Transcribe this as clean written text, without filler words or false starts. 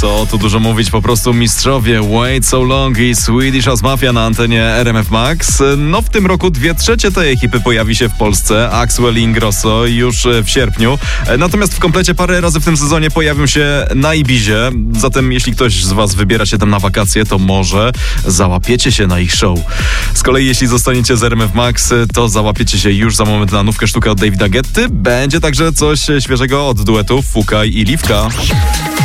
Co tu dużo mówić, po prostu mistrzowie Wait So Long i Swedish House Mafia na antenie RMF Max. No w tym roku 2/3 tej ekipy pojawi się w Polsce, Axwell i Ingrosso już w sierpniu. Natomiast w komplecie parę razy w tym sezonie pojawią się na Ibizie. Zatem jeśli ktoś z was wybiera się tam na wakacje, to może załapiecie się na ich show. Z kolei jeśli zostaniecie z RMF Max, to załapiecie się już za moment na nówkę sztukę od Davida Getty. Będzie także coś świeżego od duetów Fukaj i Liwka.